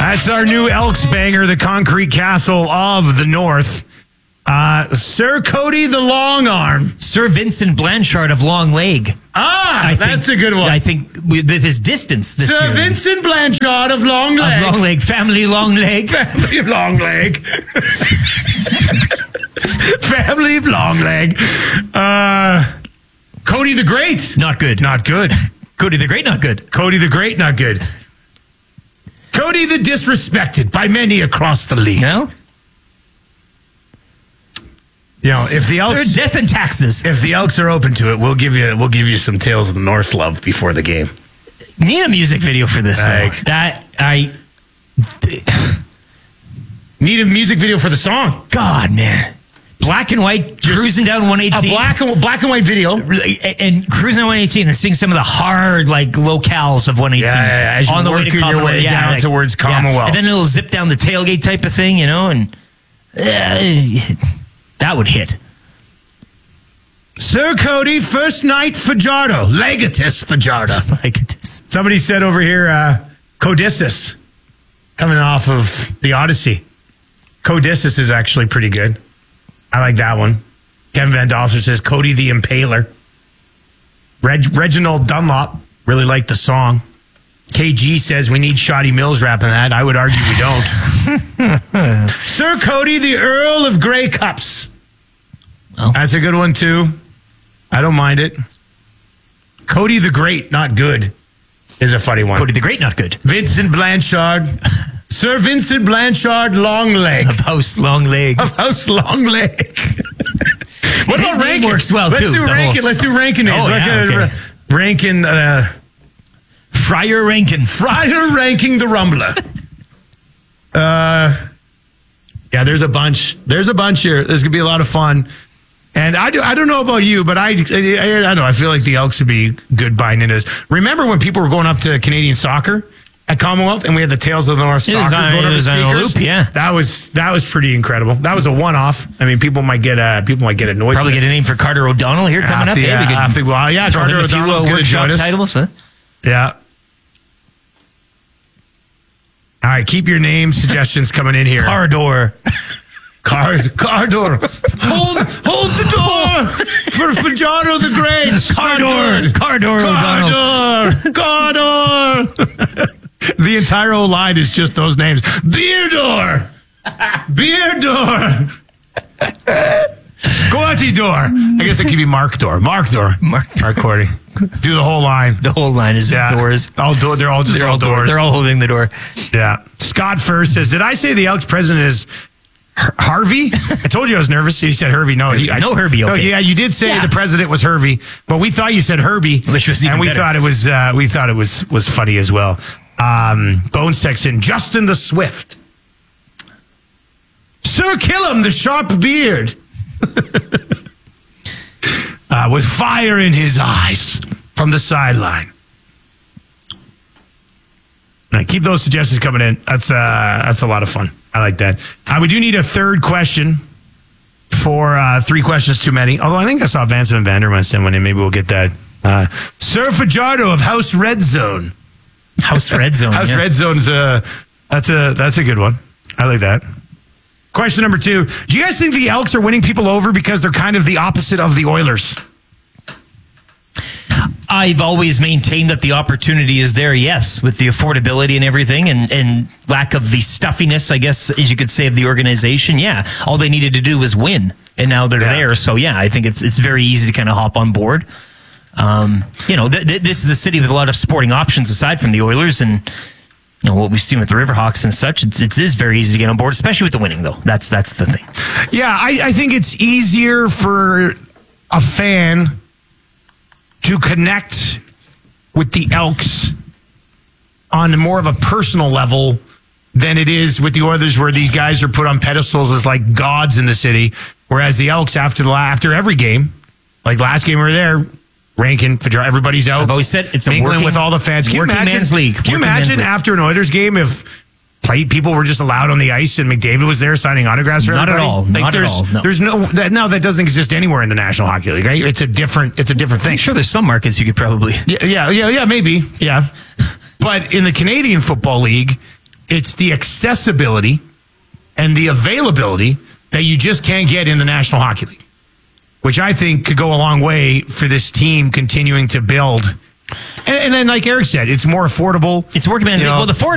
That's our new Elks banger, the concrete castle of the North. Sir Cody the Long Arm. Sir Vincent Blanchard of Long Leg. That's a good one. I think with his distance this Sir year. Vincent Blanchard of Long Leg. Of Long Leg. Family Long Leg. Family of Long Leg. Family of Long Leg. Cody the Great. Not good. Not good. Cody the Great, not good. Cody the Great, not good. Cody the Disrespected by many across the league. No? You know, if the Elks, Sir Death and Taxes. if the Elks are open to it, we'll give you some Tales of the North love before the game. Need a music video for this. Like- Need a music video for the song. God, man. Black and white, cruising down A 118. black and white video. And cruising on 118 and sing some of the hard, locales of 118. As you're on the way to working your Commonwealth. way down towards Commonwealth. And then it'll zip down the tailgate type of thing, and that would hit. Sir Cody, first night Fajardo. Legatus Fajardo. Somebody said over here, Codyssus, coming off of the Odyssey. Codyssus is actually pretty good. I like that one. Kevin Van Dosser says Cody the Impaler. Reginald Dunlop really liked the song. KG says we need Shoddy Mills rapping that. I would argue we don't. Sir Cody the Earl of Grey Cups. Well. That's a good one too. I don't mind it. Cody the Great, not good, is a funny one. Cody the Great, not good. Vincent Blanchard. Sir Vincent Blanchard Long Leg. Of House Long Leg. Of House Long Leg. What His about name ranking? works well, Let's too. do ranking. Let's do ranking names. Oh, yeah, okay. Ranking. Friar Rankin. Friar Ranking the Rumbler. Yeah, there's a bunch. There's a bunch here. This could be a lot of fun. And I don't know about you, but I know. I feel like the Elks would be good buying into this. Remember when people were going up to Canadian soccer at Commonwealth, and we had the Tales of the North soccer going over the on a speakers? loop, yeah. That was pretty incredible. That was a one-off. I mean, people might get annoyed. Probably get a name for Carter O'Donnell here coming up. Carter O'Donnell's going to join us. Titles, huh? Yeah. All right, keep your name suggestions coming in here. Cardor. Cardor. Hold the door for Fajardo the Great. Cardor O'Donnell. Cardor. The entire old line is just those names. Beardor. Goatidor. I guess it could be Mark Door. Mark Cordy. Do the whole line. The whole line is doors. They're all doors. They're all holding the door. Yeah. Scott First says, did I say the Elks president is Harvey? I told you I was nervous. He said Hervey. No, I know Herbie. Okay. No, yeah, you did say the president was Hervey, but we thought you said Herbie, which was even better. We thought it was funny as well. Bones texts in Justin the Swift. Sir Killam the Sharp Beard. Was fire in his eyes from the sideline. Now, keep those suggestions coming in. That's a lot of fun. I like that. We do need a third question for 3 questions too many. Although I think I saw Vance and Vanderman send one in. Maybe we'll get that. Sir Fajardo of House Red Zone. House Red Zone. House Red Zone is that's a good one. I like that. Question number 2. Do you guys think the Elks are winning people over because they're kind of the opposite of the Oilers? I've always maintained that the opportunity is there, yes, with the affordability and everything and lack of the stuffiness, I guess, as you could say, of the organization. Yeah, all they needed to do was win, and now they're there. So, yeah, I think it's very easy to kind of hop on board. This is a city with a lot of sporting options aside from the Oilers, and what we've seen with the Riverhawks and such, it is very easy to get on board, especially with the winning, though. That's the thing. Yeah, I think it's easier for a fan to connect with the Elks on more of a personal level than it is with the Oilers, where these guys are put on pedestals as like gods in the city. Whereas the Elks, after every game, like last game we were there, Rankin, everybody's out. I've always said it's a mingling with all the fans. Can you man's league. Can you imagine after an Oilers game if people were just allowed on the ice and McDavid was there signing autographs for everybody? Not at all. No. There's that doesn't exist anywhere in the National Hockey League, right? It's a different thing. I'm sure there's some markets you could probably. Yeah, maybe. Yeah. But in the Canadian Football League, It's the accessibility and the availability that you just can't get in the National Hockey League, which I think could go a long way for this team continuing to build. And then, like Eric said, it's more affordable. It's working, man. Well, the